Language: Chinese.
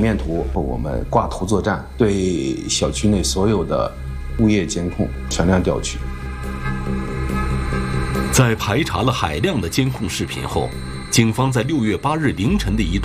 面图，我们挂图作战，对小区内所有的物业监控全量调取。 在排查了海量的监控视频后，警方在6月8日凌晨的一段